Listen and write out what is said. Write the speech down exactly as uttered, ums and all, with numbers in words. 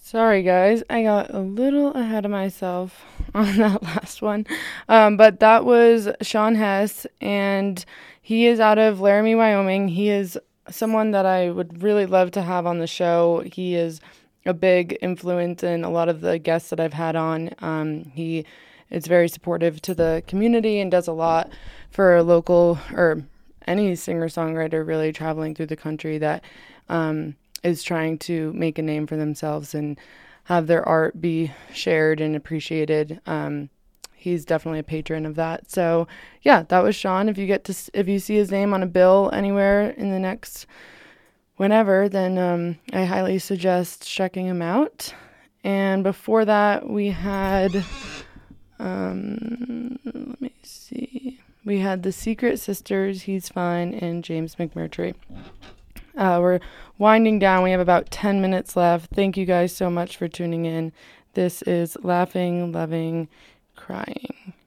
Sorry, guys. I got a little ahead of myself on that last one. Um, but that was Sean Hess, and he is out of Laramie, Wyoming. He is someone that I would really love to have on the show. He is a big influence in a lot of the guests that I've had on. Um, he is very supportive to the community and does a lot for a local or any singer-songwriter really traveling through the country that um, is trying to make a name for themselves and have their art be shared and appreciated. Um, he's definitely a patron of that. So yeah, that was Sean. If you get to, if you see his name on a bill anywhere in the next whenever, then um, I highly suggest checking him out. And before that, we had, um, let me see, we had the Secret Sisters, He's Fine, and James McMurtry. Uh, we're winding down. We have about ten minutes left. Thank you guys so much for tuning in. This is Laughing, Loving, Crying.